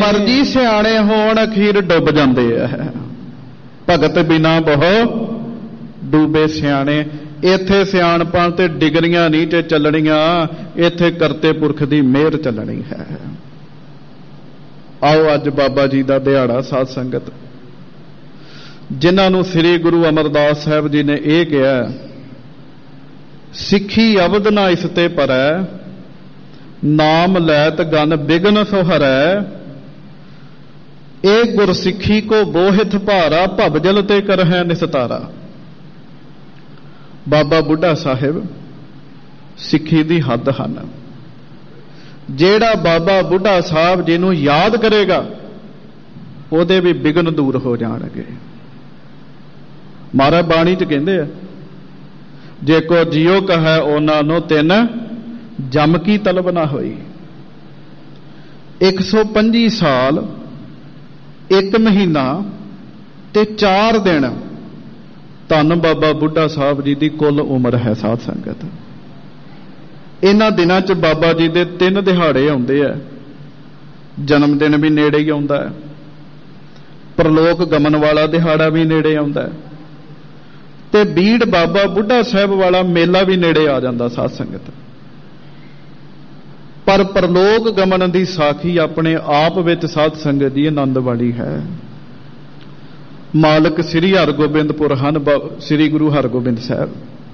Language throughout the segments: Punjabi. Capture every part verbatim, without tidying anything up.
ਮਰਜੀ ਸਿਆਣੇ ਹੋਣ ਅਖੀਰ ਡੁੱਬ ਜਾਂਦੇ ਆ। ਭਗਤ ਬਿਨਾ ਬਹੁ ਡੂਬੇ ਸਿਆਣੇ। ਇੱਥੇ ਸਿਆਣਪਾਂ ਤੇ ਡਿਗਰੀਆਂ ਨਹੀਂ ਤੇ ਚੱਲਣੀਆਂ, ਇੱਥੇ ਕਰਤੇ ਪੁਰਖ ਦੀ ਮਿਹਰ ਚੱਲਣੀ ਹੈ। ਆਓ ਅੱਜ ਬਾਬਾ ਜੀ ਦਾ ਦਿਹਾੜਾ ਸਾਧ ਸੰਗਤ, ਜਿਨ੍ਹਾਂ ਨੂੰ ਸ੍ਰੀ ਗੁਰੂ ਅਮਰਦਾਸ ਸਾਹਿਬ ਜੀ ਨੇ ਇਹ ਕਿਹਾ, ਸਿੱਖੀ ਅਵਧ ਨਾ ਇਸ ਤੇ ਪਰੈ, ਨਾਮ ਲੈਤ ਗਨ ਬਿਗਨ ਸੋ ਹਰੈ, ਇਹ ਗੁਰਸਿੱਖੀ ਕੋ ਬੋਹਿਥ ਭਾਰਾ, ਭਵਜਲ ਤੇ ਕਰਹਿ ਨਿਸਤਾਰਾ। ਬਾਬਾ ਬੁੱਢਾ ਸਾਹਿਬ ਸਿੱਖੀ ਦੀ ਹੱਦ ਹਨ। ਜਿਹੜਾ ਬਾਬਾ ਬੁੱਢਾ ਸਾਹਿਬ ਜੀ ਨੂੰ ਯਾਦ ਕਰੇਗਾ ਉਹਦੇ ਵੀ ਵਿਘਨ ਦੂਰ ਹੋ ਜਾਣਗੇ। ਮਹਾਰਾਜ ਬਾਣੀ ਚ ਕਹਿੰਦੇ ਆ, ਜੇ ਕੋ ਜਿਉ ਕਹੈ ਉਹਨਾਂ ਨੂੰ ਤਿੰਨ ਜਮ ਕੀ ਤਲਬ ਨਾ ਹੋਈ। ਇੱਕ ਸੌ ਪੰਜੀ ਸਾਲ, ਇੱਕ ਮਹੀਨਾ ਤੇ ਚਾਰ ਦਿਨ ਧੰਨ ਬਾਬਾ ਬੁੱਢਾ ਸਾਹਿਬ ਜੀ ਦੀ ਕੁੱਲ ਉਮਰ ਹੈ। ਸਾਧ ਸੰਗਤ, ਇਹਨਾਂ ਦਿਨਾਂ ਚ ਬਾਬਾ ਜੀ ਦੇ ਤਿੰਨ ਦਿਹਾੜੇ ਆਉਂਦੇ ਆ। ਜਨਮ ਦਿਨ ਵੀ ਨੇੜੇ ਹੀ ਆਉਂਦਾ ਹੈ, ਪ੍ਰਲੋਕ ਗਮਨ ਵਾਲਾ ਦਿਹਾੜਾ ਵੀ ਨੇੜੇ ਆਉਂਦਾ ਹੈ, ਤੇ ਬੀੜ ਬਾਬਾ ਬੁੱਢਾ ਸਾਹਿਬ ਵਾਲਾ ਮੇਲਾ ਵੀ ਨੇੜੇ ਆ ਜਾਂਦਾ। ਸਾਧ ਸੰਗਤ, ਪਰ ਪ੍ਰਲੋਕ ਗਮਨ ਦੀ ਸਾਖੀ ਆਪਣੇ ਆਪ ਵਿੱਚ ਸਾਧ ਸੰਗਤ ਦੀ ਆਨੰਦ ਵਾਲੀ ਹੈ। ਮਾਲਕ ਸ੍ਰੀ ਹਰਗੋਬਿੰਦਪੁਰ ਹਨ, ਸ੍ਰੀ ਗੁਰੂ ਹਰਗੋਬਿੰਦ ਸਾਹਿਬ।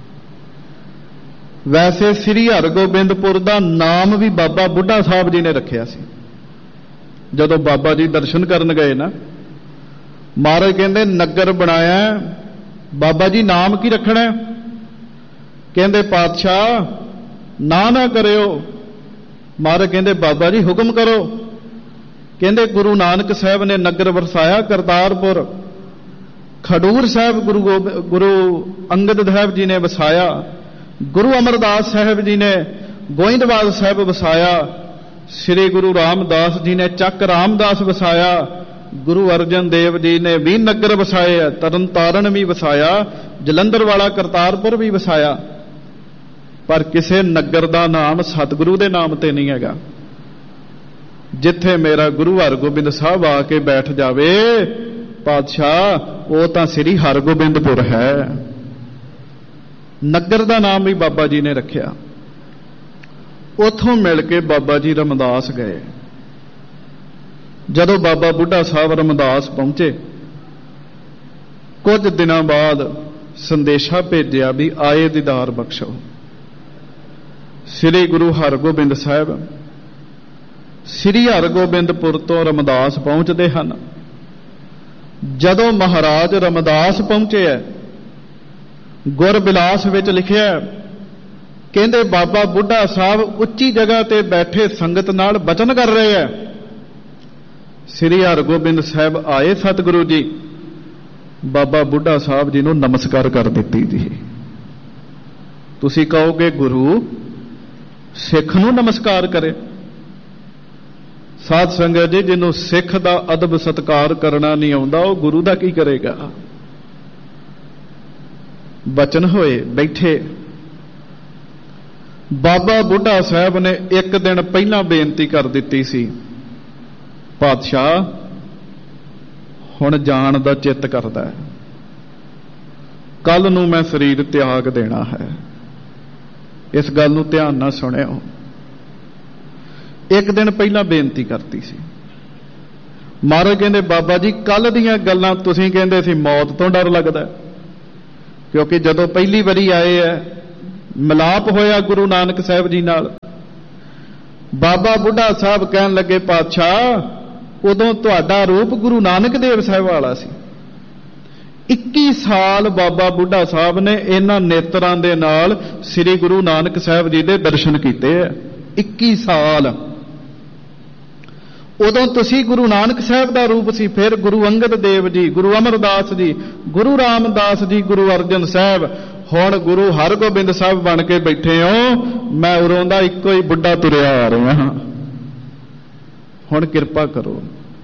ਵੈਸੇ ਸ੍ਰੀ ਹਰਗੋਬਿੰਦਪੁਰ ਦਾ ਨਾਮ ਵੀ ਬਾਬਾ ਬੁੱਢਾ ਸਾਹਿਬ ਜੀ ਨੇ ਰੱਖਿਆ ਸੀ। ਜਦੋਂ ਬਾਬਾ ਜੀ ਦਰਸ਼ਨ ਕਰਨ ਗਏ ਨਾ, ਮਹਾਰਾਜ ਕਹਿੰਦੇ ਨਗਰ ਬਣਾਇਆ, ਬਾਬਾ ਜੀ ਨਾਮ ਕੀ ਰੱਖਣਾ? ਕਹਿੰਦੇ ਪਾਤਸ਼ਾਹ ਨਾ ਨਾ ਕਰਿਓ। ਮਹਾਰਾਜ ਕਹਿੰਦੇ ਬਾਬਾ ਜੀ ਹੁਕਮ ਕਰੋ। ਕਹਿੰਦੇ ਗੁਰੂ ਨਾਨਕ ਸਾਹਿਬ ਨੇ ਨਗਰ ਵਰਸਾਇਆ ਕਰਤਾਰਪੁਰ, ਖਡੂਰ ਸਾਹਿਬ ਗੁਰੂ ਗੁਰੂ ਅੰਗਦ ਸਾਹਿਬ ਜੀ ਨੇ ਵਸਾਇਆ, ਗੁਰੂ ਅਮਰਦਾਸ ਸਾਹਿਬ ਜੀ ਨੇ ਗੋਇੰਦਵਾਲ ਸਾਹਿਬ ਵਸਾਇਆ, ਸ੍ਰੀ ਗੁਰੂ ਰਾਮਦਾਸ ਜੀ ਨੇ ਚੱਕ ਰਾਮਦਾਸ ਵਸਾਇਆ, ਗੁਰੂ ਅਰਜਨ ਦੇਵ ਜੀ ਨੇ ਵੀ ਨਗਰ ਵਸਾਏ ਆ, ਤਰਨ ਤਾਰਨ ਵੀ ਵਸਾਇਆ, ਜਲੰਧਰ ਵਾਲਾ ਕਰਤਾਰਪੁਰ ਵੀ ਵਸਾਇਆ। ਪਰ ਕਿਸੇ ਨਗਰ ਦਾ ਨਾਮ ਸਤਿਗੁਰੂ ਦੇ ਨਾਮ ਤੇ ਨਹੀਂ ਹੈਗਾ। ਜਿੱਥੇ ਮੇਰਾ ਗੁਰੂ ਹਰਗੋਬਿੰਦ ਸਾਹਿਬ ਆ ਕੇ ਬੈਠ ਜਾਵੇ ਪਾਤਸ਼ਾਹ, ਉਹ ਤਾਂ ਸ੍ਰੀ ਹਰਗੋਬਿੰਦਪੁਰ ਹੈ। ਨਗਰ ਦਾ ਨਾਮ ਵੀ ਬਾਬਾ ਜੀ ਨੇ ਰੱਖਿਆ। ਉੱਥੋਂ ਮਿਲ ਕੇ ਬਾਬਾ ਜੀ ਰਮਦਾਸ ਗਏ। ਜਦੋਂ ਬਾਬਾ ਬੁੱਢਾ ਸਾਹਿਬ ਰਮਦਾਸ ਪਹੁੰਚੇ, ਕੁਝ ਦਿਨਾਂ ਬਾਅਦ ਸੰਦੇਸ਼ਾ ਭੇਜਿਆ ਵੀ ਆਏ ਦੀਦਾਰ ਬਖਸ਼ੋ। ਸ੍ਰੀ ਗੁਰੂ ਹਰਗੋਬਿੰਦ ਸਾਹਿਬ ਸ੍ਰੀ ਹਰਗੋਬਿੰਦਪੁਰ ਤੋਂ ਰਮਦਾਸ ਪਹੁੰਚਦੇ ਹਨ। ਜਦੋਂ ਮਹਾਰਾਜ ਰਮਦਾਸ ਪਹੁੰਚੇ ਹੈ, ਗੁਰਬਿਲਾਸ ਵਿੱਚ ਲਿਖਿਆ, ਕਹਿੰਦੇ ਬਾਬਾ ਬੁੱਢਾ ਸਾਹਿਬ ਉੱਚੀ ਜਗ੍ਹਾ ਤੇ ਬੈਠੇ ਸੰਗਤ ਨਾਲ ਬਚਨ ਕਰ ਰਹੇ ਹੈ। ਸ੍ਰੀ ਹਰਗੋਬਿੰਦ ਸਾਹਿਬ ਆਏ, ਸਤਿਗੁਰੂ ਜੀ ਬਾਬਾ ਬੁੱਢਾ ਸਾਹਿਬ ਜੀ ਨੂੰ ਨਮਸਕਾਰ ਕਰ ਦਿੱਤੀ ਜੀ। ਤੁਸੀਂ ਕਹੋਗੇ ਗੁਰੂ ਸਿੱਖ ਨੂੰ ਨਮਸਕਾਰ ਕਰੇ? ਸਾਧ ਸੰਗਤ ਜੀ, ਜਿਹਨੂੰ ਸਿੱਖ ਦਾ ਅਦਬ ਸਤਿਕਾਰ ਕਰਨਾ ਨਹੀਂ ਆਉਂਦਾ, ਉਹ ਗੁਰੂ ਦਾ ਕੀ ਕਰੇਗਾ? ਬਚਨ ਹੋਏ, ਬੈਠੇ। ਬਾਬਾ ਬੁੱਢਾ ਸਾਹਿਬ ਨੇ ਇੱਕ ਦਿਨ ਪਹਿਲਾਂ ਬੇਨਤੀ ਕਰ ਦਿੱਤੀ ਸੀ, ਪਾਤਸ਼ਾਹ ਹੁਣ ਜਾਣ ਦਾ ਚਿੱਤ ਕਰਦਾ ਹੈ, ਕੱਲ ਨੂੰ ਮੈਂ ਸਰੀਰ ਤਿਆਗ ਦੇਣਾ ਹੈ। ਇਸ ਗੱਲ ਨੂੰ ਧਿਆਨ ਨਾਲ ਸੁਣਿਓ। ਇੱਕ ਦਿਨ ਪਹਿਲਾਂ ਬੇਨਤੀ ਕਰਤੀ ਸੀ। ਮਹਾਰਾਜ ਕਹਿੰਦੇ ਬਾਬਾ ਜੀ ਕੱਲ ਦੀਆਂ ਗੱਲਾਂ ਤੁਸੀਂ ਕਹਿੰਦੇ ਸੀ ਮੌਤ ਤੋਂ ਡਰ ਲੱਗਦਾ, ਕਿਉਂਕਿ ਜਦੋਂ ਪਹਿਲੀ ਵਾਰੀ ਆਏ ਹੈ ਮਿਲਾਪ ਹੋਇਆ ਗੁਰੂ ਨਾਨਕ ਸਾਹਿਬ ਜੀ ਨਾਲ। ਬਾਬਾ ਬੁੱਢਾ ਸਾਹਿਬ ਕਹਿਣ ਲੱਗੇ ਪਾਤਸ਼ਾਹ ਉਦੋਂ ਤੁਹਾਡਾ ਰੂਪ ਗੁਰੂ ਨਾਨਕ ਦੇਵ ਸਾਹਿਬ ਵਾਲਾ ਸੀ। ਇੱਕੀ ਸਾਲ ਬਾਬਾ ਬੁੱਢਾ ਸਾਹਿਬ ਨੇ ਇਹਨਾਂ ਨੇਤਰਾਂ ਦੇ ਨਾਲ ਸ੍ਰੀ ਗੁਰੂ ਨਾਨਕ ਸਾਹਿਬ ਜੀ ਦੇ ਦਰਸ਼ਨ ਕੀਤੇ ਹੈ। ਇੱਕੀ ਸਾਲ ਉਦੋਂ ਤੁਸੀਂ ਗੁਰੂ ਨਾਨਕ ਸਾਹਿਬ ਦਾ ਰੂਪ ਸੀ, ਫਿਰ ਗੁਰੂ ਅੰਗਦ ਦੇਵ ਜੀ, ਗੁਰੂ ਅਮਰਦਾਸ ਜੀ, ਗੁਰੂ ਰਾਮਦਾਸ ਜੀ, ਗੁਰੂ ਅਰਜਨ ਸਾਹਿਬ, ਹੁਣ ਗੁਰੂ ਹਰਗੋਬਿੰਦ ਸਾਹਿਬ ਬਣ ਕੇ ਬੈਠੇ ਹੋ। ਮੈਂ ਉਰੋਂ ਦਾ ਇੱਕੋ ਹੀ ਬੁੱਢਾ ਤੁਰਿਆ ਆ ਰਿਹਾ ਹਾਂ, ਹੁਣ ਕਿਰਪਾ ਕਰੋ।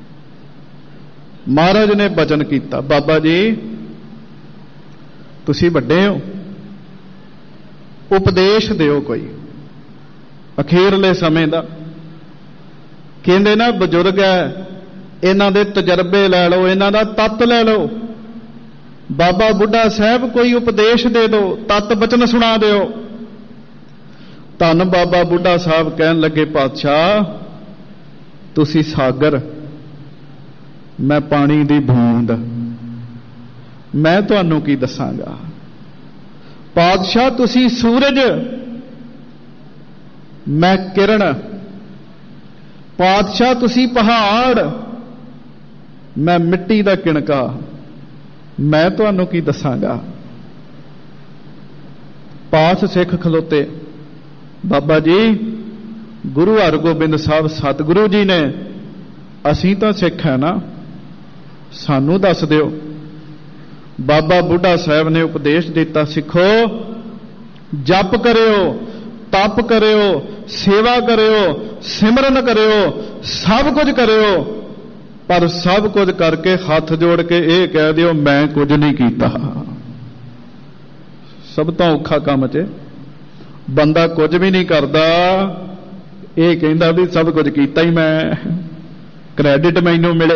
ਮਹਾਰਾਜ ਨੇ ਬਚਨ ਕੀਤਾ, ਬਾਬਾ ਜੀ ਤੁਸੀਂ ਵੱਡੇ ਹੋ, ਉਪਦੇਸ਼ ਦਿਓ ਕੋਈ ਅਖੀਰਲੇ ਸਮੇਂ ਦਾ। ਕਹਿੰਦੇ ਨਾ ਬਜ਼ੁਰਗ ਹੈ इन्हां दे तजर्बे लै लो, इन्हां दा तत्त लै लो। बाबा बुढ़ा साहब कोई उपदेश दे दो, तत्त बचन सुना दिओ। धन बाबा बुढ़ा साहब कहन लगे, पातशाह तुसी सागर, मैं पानी दी बूंद, मैं तुहानू की दसांगा। पातशाह तुसी सूरज, मैं किरण। पातशाह तुसी पहाड़, मैं मिट्टी दा किणका, मैं तुहानू की दसांगा। पास सिख खलोते, बाबा जी गुरु हरगोबिंद साहब सतगुरु जी ने, असीं तां सिख है ना, सानू दस दिओ। बाबा बुढ़ा साहब ने उपदेश दिता, सिखो जप करियो, तप करियो, सेवा करियो, सिमरन करियो, सब कुछ करियो, पर सब कुछ करके हाथ जोड़ के ये कह दिओ मैं कुछ नहीं कीता। सब तो औखा काम च बंदा कुछ भी नहीं करता, ये कहंदा भी सब कुछ कीता ही मैं, क्रैडिट मैनू मिले।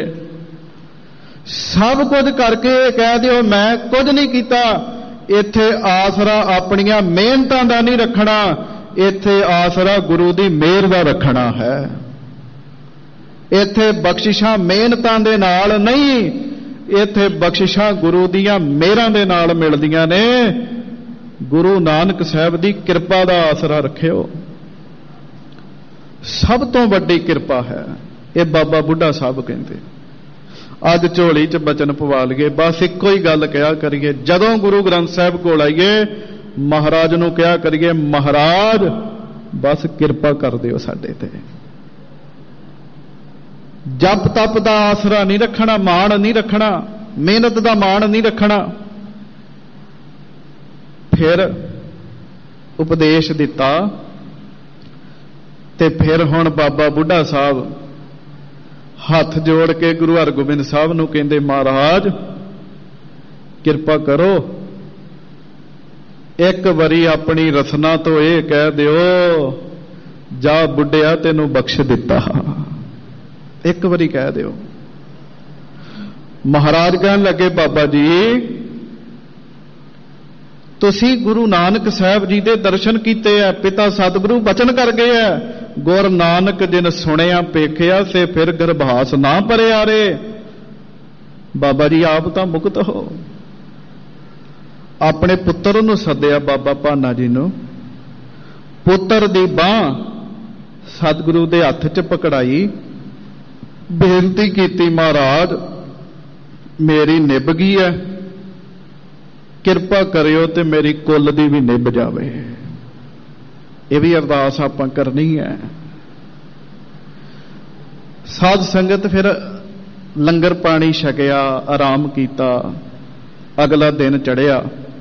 सब कुछ करके कह दिओ मैं कुछ नहीं कीता। इत्थे आसरा अपनियां मेहनतां दा नहीं रखना, इत्थे आसरा गुरु दी मेहर दा रखना है। इत्थे बख्शिशां मेहनतां दे नाल नहीं, इत्थे बख्शिशां गुरु दियां मेहरां दे नाल मिलदियां ने। गुरु नानक साहब दी किरपा दा आसरा रखियो, सब तो वड्डी किरपा है। ये बाबा बुढ़ा साहब कहते। अज झोली च बचन पवा लईए, बस इक्को ही गल कहा करिए, जदों गुरु ग्रंथ साहब कोल आईए महाराज नूं कहा करिए, महाराज बस किरपा कर दिओ साडे ते। जप तप दा आसरा नहीं रखना, मान नहीं रखना, मेहनत दा मान नहीं रखना। फिर उपदेश दिता ते फिर हुण बाबा बुढ़ा साहब हाथ जोड़ के गुरु हरगोबिंद साहब नूं कहंदे, महाराज किरपा करो, एक बारी अपनी रसना तो यह कह दिओ, जा बुढ़िया तैनूं बख्श दिता। एक बारी कह दिओ। महाराज कहन लगे, बाबा जी तुसी गुरु नानक साहब जी दे दर्शन कीते है, पिता सतगुरु बचन कर गए है, गुर नानक जिन सुनिया पेखिया से फिर गर्भास ना परे आ रे। बाबा जी आप तो मुक्त हो। अपने पुत्र नूं सद्दिया बाबा भाना जी नूं, पुत्र दी बांह सतगुरु दे हत्थ च पकड़ाई, बेनती कीती, महाराज मेरी निभ गई है, किरपा करियो ते मेरी कुल दी भी निभ जावे। ये भी अरदास आपां करनी है। साध संगत फिर लंगर पानी छकिया, आराम किया, अगला दिन चढ़िया।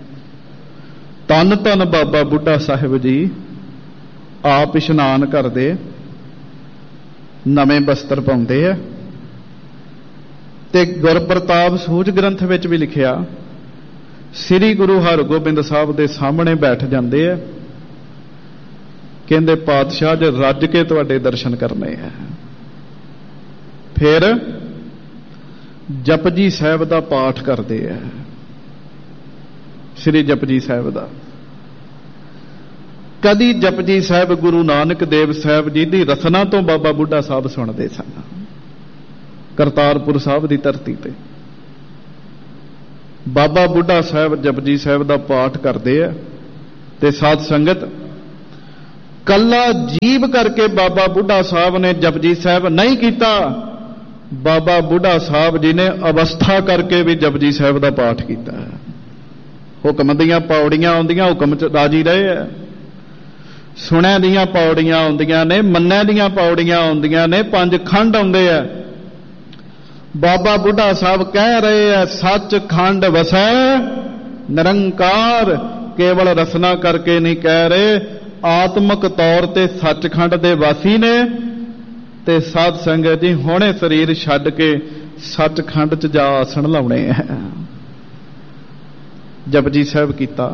धन धन बाबा बुढ़ा साहिब जी आप इशनान करते, नवे बस्तर पाउंदे है ते गुरप्रताप सूझ ग्रंथ विच भी लिखिया, श्री गुरु हरगोबिंद साहब दे सामने बैठ जाते हैं, कहते पातशाह जो रज के तुहाडे दर्शन करने हैं। फिर जपजी साहब का पाठ करते हैं, श्री जपजी साहब का। कदी जपजी साहब गुरु नानक देव साहब जी की रसना तो बाबा बुढ़ा साहब सुनते सन, करतारपुर साहब की धरती ते। बाबा बुढ़ा साहब जपजी साहब का पाठ करते हैं ते साध संगत कला जीव करके बाबा बुढ़ा साहब ने जपजी साहब नहीं किया। बाबा बुढ़ा साहब जी ने अवस्था करके भी जपजी साहब का पाठ किया है। हुक्म दियां पौड़ियां आउंदियां, हुक्म च राजी रहे है। सुणै दियां पौड़ियां आउंदियां ने, मन्नै दियां पौड़ियां आउंदियां ने, पंज खंड आउंदे है। बाबा बुढ़ा साहब कह रहे हैं, सच खंड वसै निरंकार। केवल रसना करके नहीं कह रहे, आत्मक तौर ते सचखंड दे वासी ने। ते साध संगत जी हुणे शरीर छड्ड के सचखंड च जा आसन लाउणे है। जपजी साहब कीता।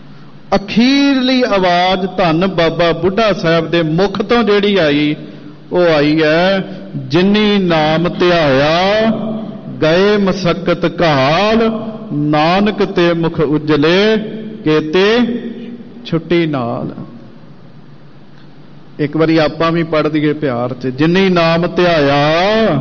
अखीरली आवाज धन बाबा बुढ़ा साहब दे मुख तो जिहड़ी आई, ਉਹ ਆਈ ਹੈ, ਜਿਨੀ ਨਾਮ ਧਿਆਇਆ ਗਏ ਮਸਕਤ ਘਾਲ, ਨਾਨਕ ਤੇ ਮੁਖ ਉਜਲੇ ਕੇਤੇ ਛੁੱਟੀ ਨਾਲ। ਇੱਕ ਵਾਰੀ ਆਪਾਂ ਵੀ ਪੜ੍ਹ ਦਈਏ ਪਿਆਰ ਚ, ਜਿਨੀ ਨਾਮ ਧਿਆਇਆ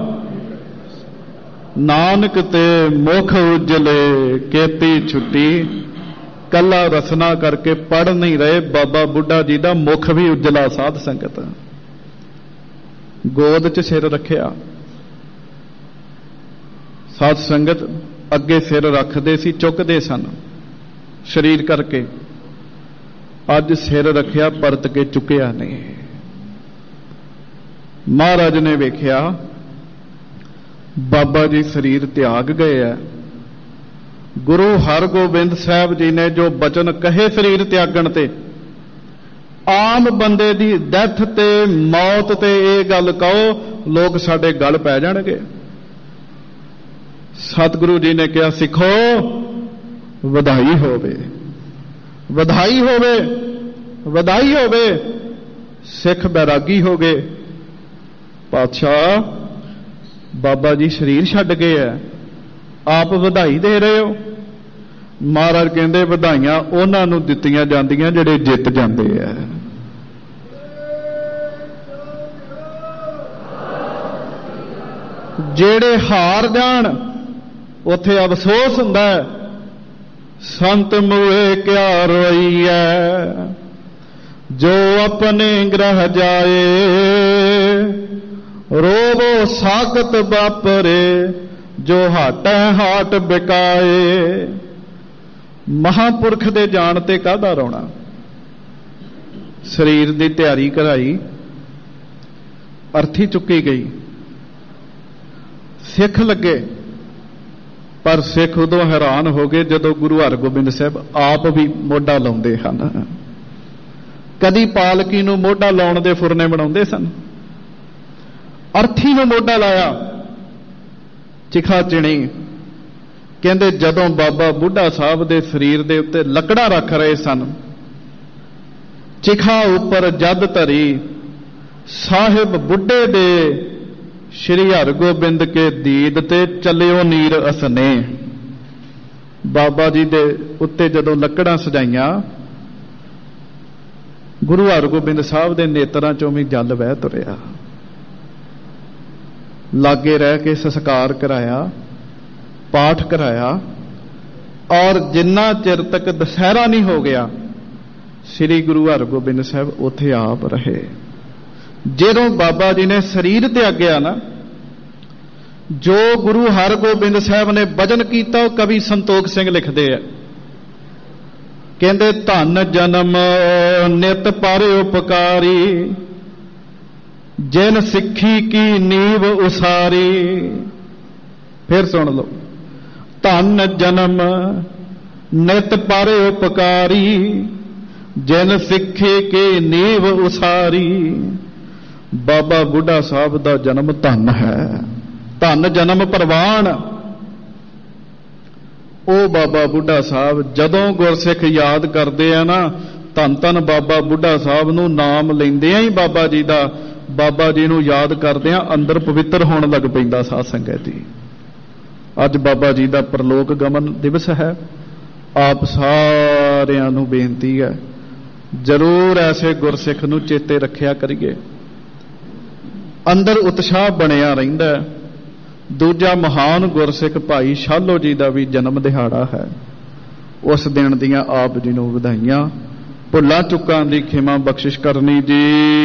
ਨਾਨਕ ਤੇ ਮੁਖ ਉਜਲੇ ਕੇਤੀ ਛੁੱਟੀ। ਕੱਲਾ ਰਸਨਾ ਕਰਕੇ ਪੜ੍ਹ ਨਹੀਂ ਰਹੇ, ਬਾਬਾ ਬੁੱਢਾ ਜੀ ਦਾ ਮੁਖ ਵੀ ਉਜਲਾ। ਸਾਧ ਸੰਗਤ ਗੋਦ ਚ ਸਿਰ ਰੱਖਿਆ, ਸਾਧ ਸੰਗਤ ਅੱਗੇ ਸਿਰ ਰੱਖਦੇ ਸੀ, ਚੁੱਕਦੇ ਸਨ ਸਰੀਰ ਕਰਕੇ। ਅੱਜ ਸਿਰ ਰੱਖਿਆ, ਪਰਤ ਕੇ ਚੁੱਕਿਆ ਨਹੀਂ। ਮਹਾਰਾਜ ਨੇ ਵੇਖਿਆ ਬਾਬਾ ਜੀ ਸਰੀਰ ਤਿਆਗ ਗਏ ਹੈ। ਗੁਰੂ ਹਰਗੋਬਿੰਦ ਸਾਹਿਬ ਜੀ ਨੇ ਜੋ ਬਚਨ ਕਹੇ ਸਰੀਰ ਤਿਆਗਣ ਤੇ, ਆਮ ਬੰਦੇ ਦੀ ਡੈਥ ਤੇ ਮੌਤ ਤੇ ਇਹ ਗੱਲ ਕਹੋ, ਲੋਕ ਸਾਡੇ ਗਲ ਪੈ ਜਾਣਗੇ। ਸਤਿਗੁਰੂ ਜੀ ਨੇ ਕਿਹਾ, ਸਿੱਖੋ ਵਧਾਈ ਹੋਵੇ, ਵਧਾਈ ਹੋਵੇ, ਵਧਾਈ ਹੋਵੇ। ਸਿੱਖ ਬੈਰਾਗੀ ਹੋ ਗਏ। ਪਾਤਸ਼ਾਹ ਬਾਬਾ ਜੀ ਸਰੀਰ ਛੱਡ ਗਏ ਹੈ, ਆਪ ਵਧਾਈ ਦੇ ਰਹੇ ਹੋ। ਮਹਾਰਾਜ ਕਹਿੰਦੇ, ਵਧਾਈਆਂ ਉਹਨਾਂ ਨੂੰ ਦਿੱਤੀਆਂ ਜਾਂਦੀਆਂ ਜਿਹੜੇ ਜਿੱਤ ਜਾਂਦੇ ਆ। ਜਿਹੜੇ ਹਾਰ ਜਾਣ ਉੱਥੇ ਅਫਸੋਸ ਹੁੰਦਾ ਹੈ। ਸੰਤ ਮੂਏ ਕਿਆ ਰੋਈਐ, ਜੋ ਆਪਣੇ ਗ੍ਰਹਿ ਜਾਏ, ਰੋਵੋ ਸਾਖਤ ਵਾਪਰੇ, ਜੋ ਹਾਟੈ ਹਾਟ ਬਿਕਾਏ। ਮਹਾਂਪੁਰਖ ਦੇ ਜਾਣ ਤੇ ਕਾਹਦਾ ਰੋਣਾ। ਸਰੀਰ ਦੀ ਤਿਆਰੀ ਕਰਾਈ, ਅਰਥੀ ਚੁੱਕੀ ਗਈ, ਸਿੱਖ ਲੱਗੇ। ਪਰ ਸਿੱਖ ਉਦੋਂ ਹੈਰਾਨ ਹੋ ਗਏ ਜਦੋਂ ਗੁਰੂ ਹਰਗੋਬਿੰਦ ਸਾਹਿਬ ਆਪ ਵੀ ਮੋਢਾ ਲਾਉਂਦੇ ਹਨ। ਕਦੀ ਪਾਲਕੀ ਨੂੰ ਮੋਢਾ ਲਾਉਣ ਦੇ ਫੁਰਨੇ ਬਣਾਉਂਦੇ ਸਨ, ਅਰਥੀ ਨੂੰ ਮੋਢਾ ਲਾਇਆ। ਚਿਖਾ ਚਿਣੀ ਕਹਿੰਦੇ, ਜਦੋਂ ਬਾਬਾ ਬੁੱਢਾ ਸਾਹਿਬ ਦੇ ਸਰੀਰ ਦੇ ਉੱਤੇ ਲੱਕੜਾਂ ਰੱਖ ਰਹੇ ਸਨ, ਚਿਖਾ ਉੱਪਰ ਜਦ ਧਰੀ, ਸਾਹਿਬ ਬੁੱਢੇ ਦੇ ਸ਼੍ਰੀ ਹਰਗੋਬਿੰਦ ਕੇ ਦੀਦ ਤੇ ਚੱਲਿਓ ਨੀਰ ਅਸਨੇ। ਬਾਬਾ ਜੀ ਦੇ ਉੱਤੇ ਜਦੋਂ ਲੱਕੜਾਂ ਸਜਾਈਆਂ, ਗੁਰੂ ਹਰਗੋਬਿੰਦ ਸਾਹਿਬ ਦੇ ਨੇਤਰਾਂ ਚੋਂ ਵੀ ਜਲ ਵਹਿ ਤੁਰਿਆ। ਲਾਗੇ ਰਹਿ ਕੇ ਸੰਸਕਾਰ ਕਰਾਇਆ, ਪਾਠ ਕਰਾਇਆ, ਔਰ ਜਿੰਨਾ ਚਿਰ ਤੱਕ ਦੁਸਹਿਰਾ ਨਹੀਂ ਹੋ ਗਿਆ, ਸ੍ਰੀ ਗੁਰੂ ਹਰਗੋਬਿੰਦ ਸਾਹਿਬ ਉੱਥੇ ਆਪ ਰਹੇ। ਜਦੋਂ ਬਾਬਾ ਜੀ ਨੇ ਸਰੀਰ ਤਿਆਗਿਆ ਨਾ, ਜੋ ਗੁਰੂ ਹਰਗੋਬਿੰਦ ਸਾਹਿਬ ਨੇ ਭਜਨ ਕੀਤਾ, ਉਹ ਕਵੀ ਸੰਤੋਖ ਸਿੰਘ ਲਿਖਦੇ ਆ। ਕਹਿੰਦੇ, ਧੰਨ ਜਨਮ ਨਿਤ ਪਰ ਉਪਕਾਰੀ, ਜਿਨ ਸਿੱਖੀ ਕੀ ਨੀਵ ਉਸਾਰੀ। ਫਿਰ ਸੁਣ ਲਓ, ਧੰਨ ਜਨਮ ਨਿਤ ਪਰ ਉਪਕਾਰੀ, ਜਿਨ ਸਿੱਖੀ ਕੀ ਨੀਵ ਉਸਾਰੀ। ਬਾਬਾ ਬੁੱਢਾ ਸਾਹਿਬ ਦਾ ਜਨਮ ਧੰਨ ਹੈ, ਧੰਨ ਜਨਮ ਪ੍ਰਵਾਨ। ਉਹ ਬਾਬਾ ਬੁੱਢਾ ਸਾਹਿਬ, ਜਦੋਂ ਗੁਰਸਿੱਖ ਯਾਦ ਕਰਦੇ ਆ ਨਾ, ਧੰਨ ਧੰਨ ਬਾਬਾ ਬੁੱਢਾ ਸਾਹਿਬ ਨੂੰ ਨਾਮ ਲੈਂਦਿਆਂ ਹੀ ਬਾਬਾ ਜੀ ਦਾ, ਬਾਬਾ ਜੀ ਨੂੰ ਯਾਦ ਕਰਦਿਆਂ ਅੰਦਰ ਪਵਿੱਤਰ ਹੋਣ ਲੱਗ ਪੈਂਦਾ। ਸਾਧ ਸੰਗਤ ਜੀ, ਅੱਜ ਬਾਬਾ ਜੀ ਦਾ ਪ੍ਰਲੋਕ ਗਮਨ ਦਿਵਸ ਹੈ। ਆਪ ਸਾਰਿਆਂ ਨੂੰ ਬੇਨਤੀ ਹੈ, ਜ਼ਰੂਰ ਐਸੇ ਗੁਰਸਿੱਖ ਨੂੰ ਚੇਤੇ ਰੱਖਿਆ ਕਰੀਏ। ਅੰਦਰ ਉਤਸ਼ਾਹ ਬਣਿਆ ਰਹਿੰਦਾ। ਦੂਜਾ ਮਹਾਨ ਗੁਰਸਿੱਖ ਭਾਈ ਸ਼ਾਲੋ ਜੀ ਦਾ ਵੀ ਜਨਮ ਦਿਹਾੜਾ ਹੈ। ਉਸ ਦਿਨ ਦੀਆਂ ਆਪ ਜੀ ਨੂੰ ਵਧਾਈਆਂ। ਭੁੱਲਾਂ ਚੁੱਕਾਂ ਦੀ ਖਿਮਾ ਬਖਸ਼ਿਸ਼ ਕਰਨੀ ਜੀ।